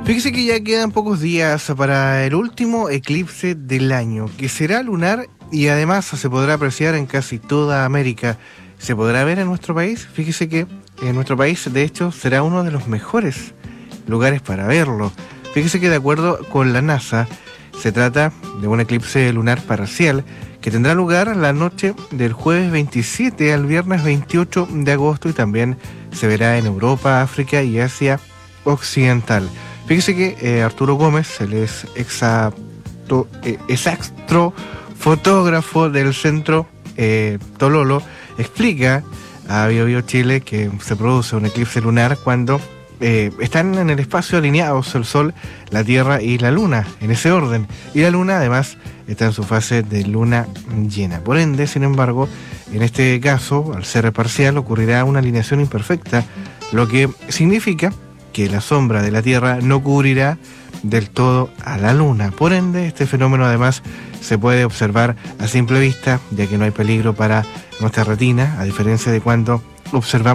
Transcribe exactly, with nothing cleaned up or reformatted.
Fíjese que ya quedan pocos días para el último eclipse del año, que será lunar y además se podrá apreciar en casi toda América. ¿Se podrá ver en nuestro país? Fíjese que en nuestro país, de hecho, será uno de los mejores lugares para verlo. Fíjese que de acuerdo con la NASA, se trata de un eclipse lunar parcial que tendrá lugar la noche del jueves veintisiete al viernes veintiocho de agosto y también se verá en Europa, África y Asia Occidental. Fíjese que eh, Arturo Gómez, él es exacto, eh, es astrofotógrafo del centro eh, Tololo, explica a Bio Bio Chile que se produce un eclipse lunar cuando eh, están en el espacio alineados el Sol, la Tierra y la Luna, en ese orden. Y la Luna además está en su fase de luna llena. Por ende, sin embargo, en este caso, al ser parcial, ocurrirá una alineación imperfecta, lo que significa que la sombra de la Tierra no cubrirá del todo a la Luna. Por ende, este fenómeno además se puede observar a simple vista, ya que no hay peligro para nuestra retina, a diferencia de cuando observamos